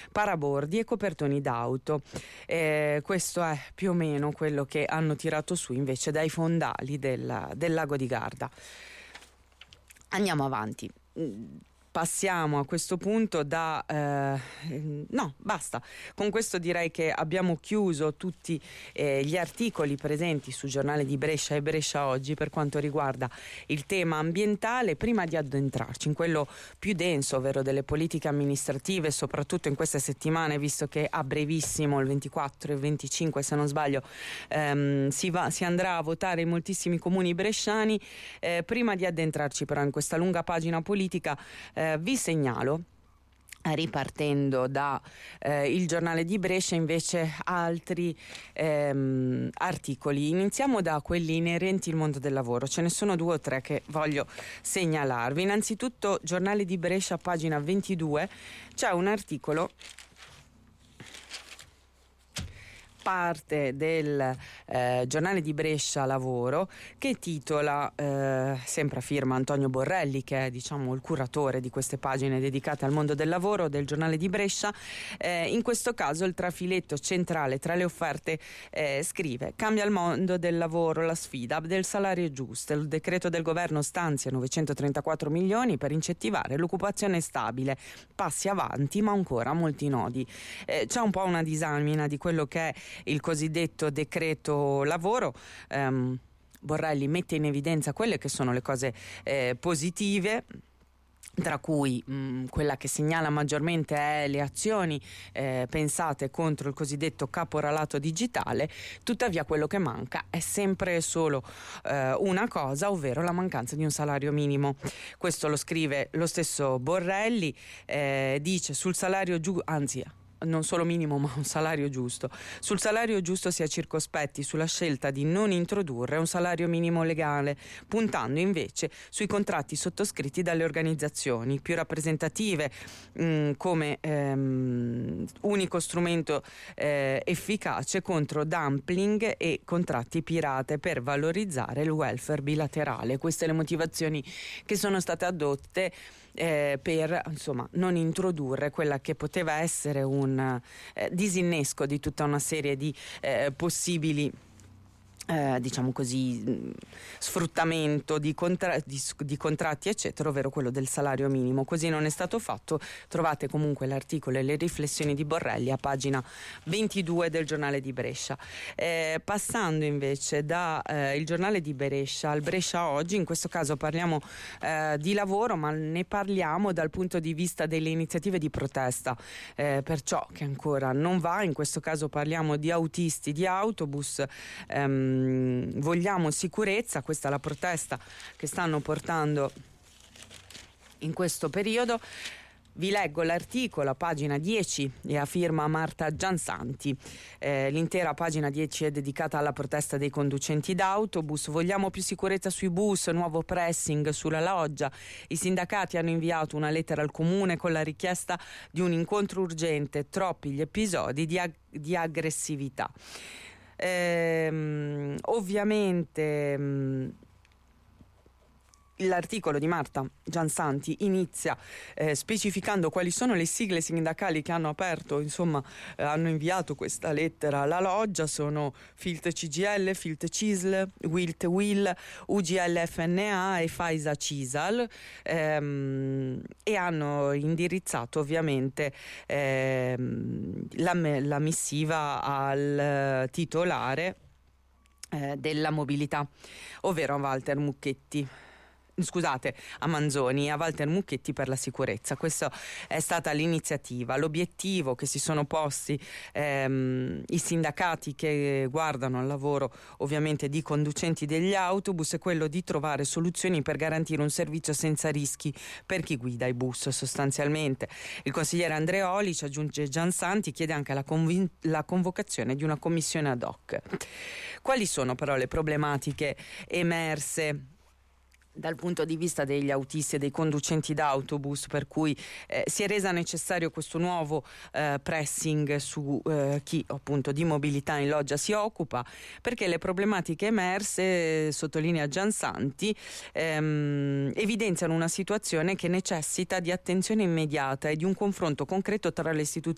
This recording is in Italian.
parabordi e copertoni d'auto. Questo è più o meno quello che hanno tirato su invece dai fondali del lago di Garda. Andiamo avanti. Passiamo a questo punto no, basta. Con questo direi che abbiamo chiuso tutti gli articoli presenti sul giornale di Brescia e Brescia Oggi per quanto riguarda il tema ambientale. Prima di addentrarci in quello più denso, ovvero delle politiche amministrative, soprattutto in queste settimane, visto che a brevissimo, il 24 e il 25 se non sbaglio, si andrà a votare in moltissimi comuni bresciani, prima di addentrarci però in questa lunga pagina politica, vi segnalo, ripartendo da il giornale di Brescia, invece altri articoli. Iniziamo da quelli inerenti al mondo del lavoro. Ce ne sono 2 o 3 che voglio segnalarvi. Innanzitutto, giornale di Brescia, pagina 22, c'è un articolo, parte del giornale di Brescia Lavoro, che titola, sempre a firma Antonio Borrelli, che è diciamo il curatore di queste pagine dedicate al mondo del lavoro del giornale di Brescia. In questo caso il trafiletto centrale tra le offerte scrive: cambia il mondo del lavoro, la sfida del salario giusto, il decreto del governo stanzia 934 milioni per incentivare l'occupazione stabile, passi avanti ma ancora molti nodi. C'è un po' una disamina di quello che è il cosiddetto decreto lavoro. Borrelli mette in evidenza quelle che sono le cose positive, tra cui quella che segnala maggiormente è le azioni pensate contro il cosiddetto caporalato digitale. Tuttavia quello che manca è sempre solo una cosa, ovvero la mancanza di un salario minimo. Questo lo scrive lo stesso Borrelli, dice sul salario non solo minimo ma un salario giusto. Sul salario giusto si è circospetti sulla scelta di non introdurre un salario minimo legale, puntando invece sui contratti sottoscritti dalle organizzazioni più rappresentative come unico strumento efficace contro dumping e contratti pirate per valorizzare il welfare bilaterale. Queste le motivazioni che sono state addotte per insomma non introdurre quella che poteva essere un disinnesco di tutta una serie di possibili diciamo così sfruttamento di contratti eccetera, ovvero quello del salario minimo. Così non è stato fatto. Trovate comunque l'articolo e le riflessioni di Borrelli a pagina 22 del giornale di Brescia. Passando invece da il giornale di Brescia al Brescia Oggi, in questo caso parliamo di lavoro, ma ne parliamo dal punto di vista delle iniziative di protesta per ciò che ancora non va. In questo caso parliamo di autisti di autobus. Vogliamo sicurezza, questa è la protesta che stanno portando in questo periodo. Vi leggo l'articolo a pagina 10 e a firma Marta Giansanti. L'intera pagina 10 è dedicata alla protesta dei conducenti d'autobus. Vogliamo più sicurezza sui bus, nuovo pressing sulla loggia. I sindacati hanno inviato una lettera al comune con la richiesta di un incontro urgente, troppi gli episodi di aggressività. Ovviamente l'articolo di Marta Giansanti inizia specificando quali sono le sigle sindacali che hanno aperto, insomma hanno inviato questa lettera alla loggia. Sono Filt CGL, Filt CISL, Wilt WIL, UGL FNA e Faisa CISAL, e hanno indirizzato ovviamente la missiva al titolare della mobilità, ovvero a Walter Mucchetti. Scusate, a Manzoni, a Walter Mucchetti per la sicurezza. Questa è stata l'iniziativa, l'obiettivo che si sono posti i sindacati che guardano al lavoro ovviamente di conducenti degli autobus, è quello di trovare soluzioni per garantire un servizio senza rischi per chi guida i bus sostanzialmente. Il consigliere Andreoli, ci aggiunge Giansanti, chiede anche la convocazione di una commissione ad hoc. Quali sono però le problematiche emerse dal punto di vista degli autisti e dei conducenti d'autobus, per cui si è resa necessario questo nuovo pressing su chi appunto di mobilità in loggia si occupa? Perché le problematiche emerse, sottolinea Giansanti, evidenziano una situazione che necessita di attenzione immediata e di un confronto concreto tra le istituzioni